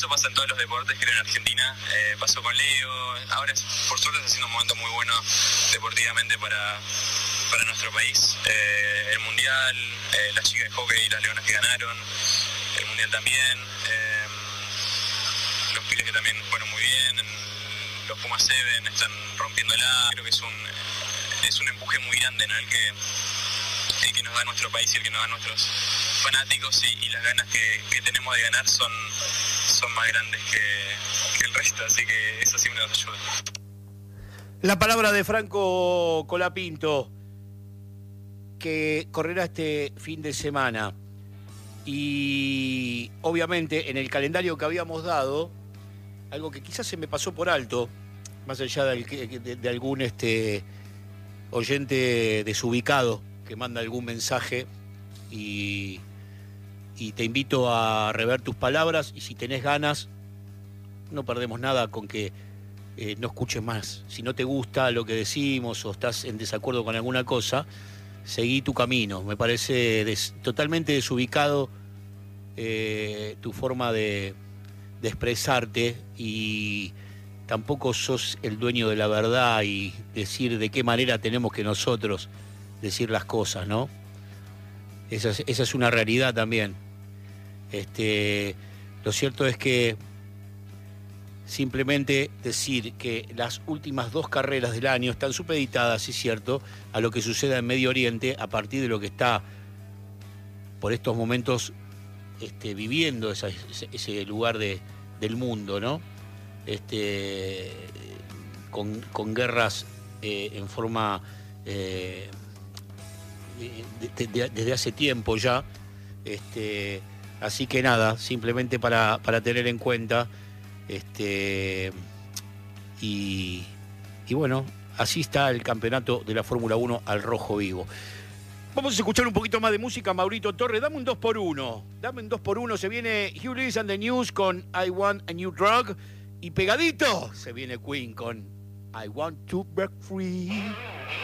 Eso pasa en todos los deportes, creo, en Argentina. Pasó con Leo. Ahora, por suerte, está siendo un momento muy bueno deportivamente para nuestro país. El Mundial, las chicas de hockey y las leonas que ganaron, el Mundial también. Los pibes que también fueron muy bien. Los Pumas Seven están rompiéndola. Creo que es un empuje muy grande, ¿no? El que nos da nuestro país y el que nos da nuestros fanáticos, y las ganas que tenemos de ganar son más grandes que el resto, así que eso siempre nos ayuda. La palabra de Franco Colapinto, que correrá este fin de semana. Y obviamente en el calendario que habíamos dado, algo que quizás se me pasó por alto, más allá de algún oyente desubicado que manda algún mensaje, y te invito a rever tus palabras, y si tenés ganas, no perdemos nada con que no escuches más. Si no te gusta lo que decimos o estás en desacuerdo con alguna cosa, seguí tu camino. Me parece totalmente desubicado tu forma de expresarte, y tampoco sos el dueño de la verdad y decir de qué manera tenemos que nosotros decir las cosas, ¿no? Esa es una realidad también. Lo cierto es que simplemente decir que las últimas 2 carreras del año están supeditadas, sí es cierto, a lo que suceda en Medio Oriente, a partir de lo que está por estos momentos viviendo ese lugar del mundo, ¿no? Con guerras en forma desde hace tiempo ya. Así que nada, simplemente para tener en cuenta. Y bueno, así está el campeonato de la Fórmula 1 al rojo vivo. Vamos a escuchar un poquito más de música, Maurito Torres. Dame un 2x1. Dame un 2x1. Se viene Hugh Lewis and the News con I Want a New Drug. Y pegadito se viene Queen con I Want to Break Free.